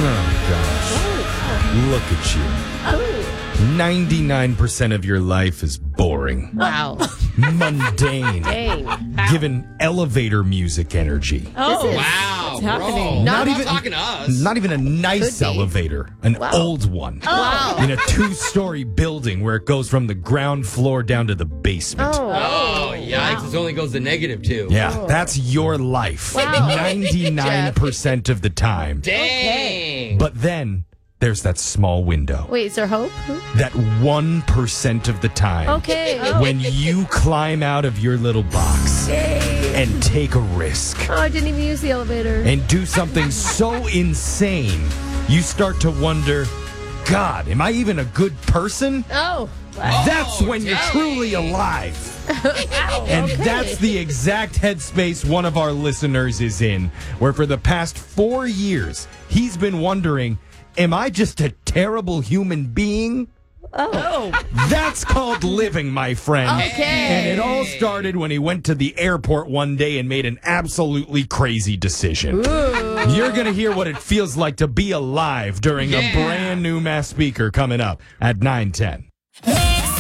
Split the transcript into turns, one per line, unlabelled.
Oh, gosh. Look at you. 99% of your life is boring,
Wow.
mundane,
Dang.
given elevator music energy.
Oh,
Wow,
what's
bro.
happening?
Not
even-
even talking to us.
Not even a nice
Could be.
elevator, an old one.
Wow.
In a 2-story building where it goes from the ground floor down to the basement.
Oh, yikes. It only goes to -2.
Yeah, that's your life.
Wow.
99% of the time.
Dang.
But then there's that small window.
Wait, is there hope?
That 1% of the time.
Okay.
When you climb out of your little box and take a risk
Oh, I didn't even use the elevator.
and do something so insane, you start to wonder, God, am I even a good person?
Oh.
That's when you're
dang.
truly alive. And that's the exact headspace one of our listeners is in, where for the past 4 years, he's been wondering, am I just a terrible human being?
Oh.
That's called living, my friend.
Okay.
And it all started when he went to the airport one day and made an absolutely crazy decision. You're going to hear what it feels like to be alive during a brand new Mass Speaker coming up at 9:10.